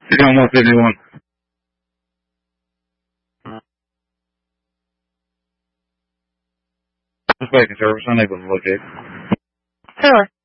You're on 151. Just making service, unable to locate. Sure.